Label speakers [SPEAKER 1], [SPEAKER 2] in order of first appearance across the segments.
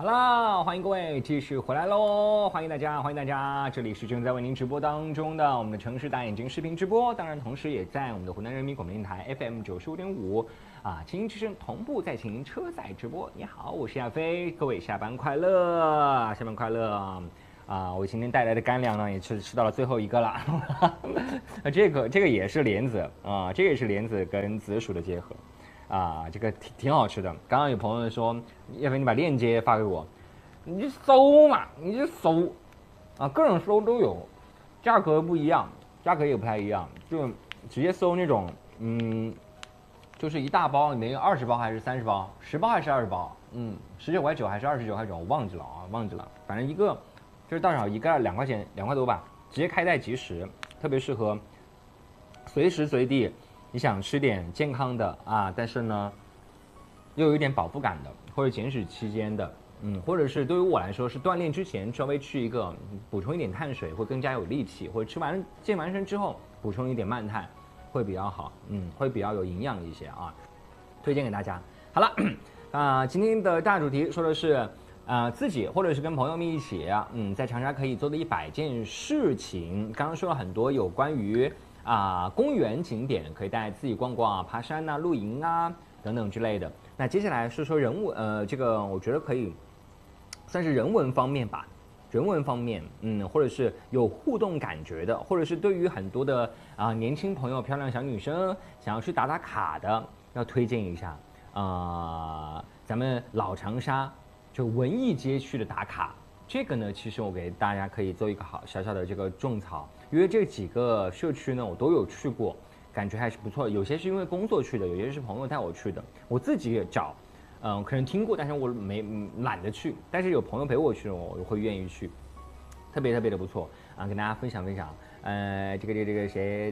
[SPEAKER 1] 好啦，欢迎各位继续回来喽！欢迎大家，欢迎大家！这里是正在为您直播当中的我们的城市大眼睛视频直播，当然同时也在我们的湖南人民广播电台 FM 95.5清音之声同步在进行车载直播。你好，我是亚飞，各位下班快乐，下班快乐！我今天带来的干粮呢，也吃到了最后一个了。这个也是莲子啊，这个也是莲子跟紫薯的结合。这个挺好吃的。刚刚有朋友说，要不你把链接发给我，你就搜嘛，你就搜，各种搜都有，价格不一样，价格也不太一样，就直接搜那种，就是一大包里面有20包还是30包，10包还是20包，19.9还是29.9，我忘记了，反正一个就是大小一个2块钱2块多吧，直接开袋即食，特别适合随时随地。你想吃点健康的但是呢，又有一点饱腹感的，或者减脂期间的，或者是对于我来说是锻炼之前稍微吃一个，补充一点碳水会更加有力气，或者健完身之后补充一点慢碳会比较好，会比较有营养一些推荐给大家。好了，今天的大主题说的是自己或者是跟朋友们一起在长沙可以做的100件事情。刚刚说了很多有关于公园景点可以带自己逛逛爬山露营等等之类的。那接下来是说人文，这个我觉得可以算是人文方面吧，人文方面，或者是有互动感觉的，或者是对于很多的年轻朋友、漂亮小女生想要去打卡的，要推荐一下咱们老长沙就文艺街区的打卡。这个呢，其实我给大家可以做一个小小的这个种草。因为这几个社区呢，我都有去过，感觉还是不错。有些是因为工作去的，有些是朋友带我去的。我自己也找，可能听过，但是我懒得去。但是有朋友陪我去，我会愿意去，特别的不错跟大家分享。这个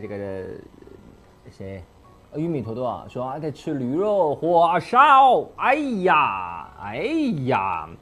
[SPEAKER 1] 谁，玉米坨坨说得吃驴肉火烧，哎呀。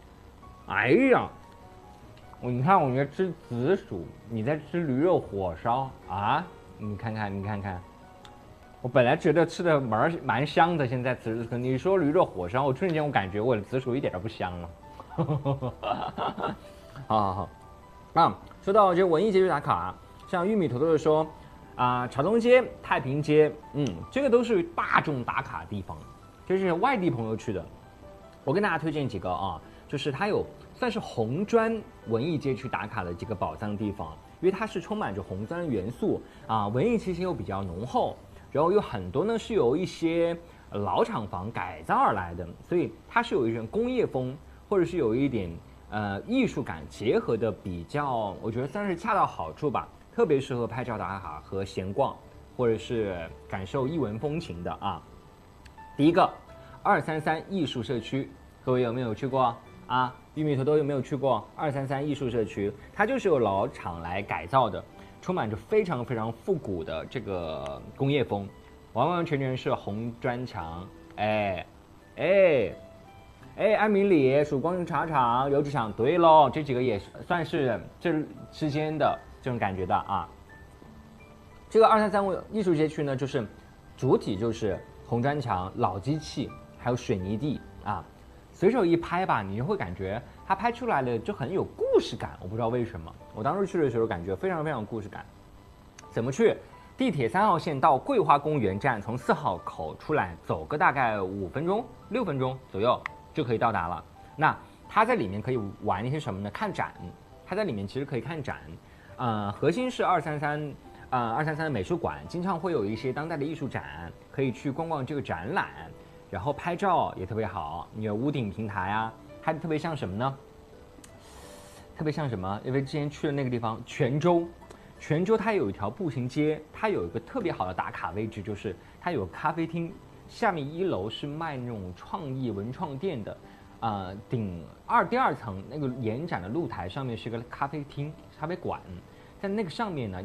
[SPEAKER 1] 你看我在吃紫薯，你在吃驴肉火烧你看看，我本来觉得吃的蛮香的，现在紫薯你说驴肉火烧，我瞬间我感觉我的紫薯一点都不香了。好，说到这文艺街区打卡像玉米坨坨说桥东街、太平街，这个都是大众打卡的地方，就是外地朋友去的。我跟大家推荐几个就是它有算是红砖文艺街区打卡的几个宝藏地方，因为它是充满着红砖元素文艺气息又比较浓厚，然后有很多呢是由一些老厂房改造而来的，所以它是有一种工业风，或者是有一点艺术感结合的比较，我觉得算是恰到好处吧，特别适合拍照打卡和闲逛，或者是感受艺文风情的第一个233艺术社区，各位有没有去过玉米坨坨有没有去过233艺术社区？它就是由老厂来改造的，充满着非常复古的这个工业风，完全是红砖墙。安明里、曙光茶厂、油脂厂，对喽，这几个也算是这之间的这种感觉的这个233艺术街区呢，就是主体就是红砖墙、老机器，还有水泥地随手一拍吧，你就会感觉它拍出来的就很有故事感。我不知道为什么，我当时去的时候感觉非常有故事感。怎么去？地铁3号线到桂花公园站，从4号口出来，走个大概5分钟、6分钟左右就可以到达了。那它在里面可以玩一些什么呢？看展。它在里面其实可以看展，核心是233的美术馆，经常会有一些当代的艺术展，可以去逛逛这个展览。然后拍照也特别好，你有屋顶平台它特别像什么呢？特别像什么？因为之前去的那个地方泉州它有一条步行街，它有一个特别好的打卡位置，就是它有咖啡厅，下面1楼是卖那种创意文创店的，第二层那个延展的露台上面是个咖啡厅、咖啡馆，在那个上面呢